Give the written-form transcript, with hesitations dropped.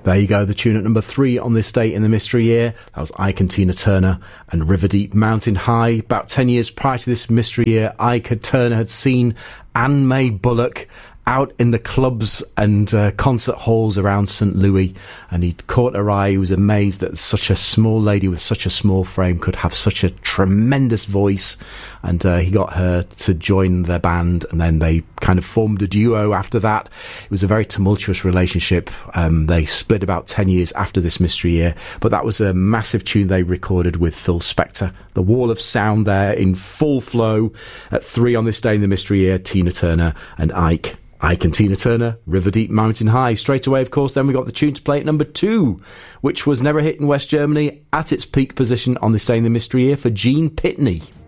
There you go, the tune at number 3 on this date in the mystery year. That was Ike and Tina Turner and River Deep Mountain High. About 10 years prior to this mystery year, Ike and Turner had seen Anne May Bullock out in the clubs and concert halls around St. Louis, and he'd caught her eye. He was amazed that such a small lady with such a small frame could have such a tremendous voice, and he got her to join their band, and then they kind of formed a duo after that. It was a very tumultuous relationship. They split about 10 years after this mystery year, but that was a massive tune they recorded with Phil Spector. The Wall of Sound there in full flow at 3 on this day in the mystery year, Tina Turner and Ike. Ike and Tina Turner, River Deep Mountain High. Straight away, of course, then we got the tune to play at number 2, which was never a hit in West Germany, at its peak position on this day in the mystery year for Gene Pitney.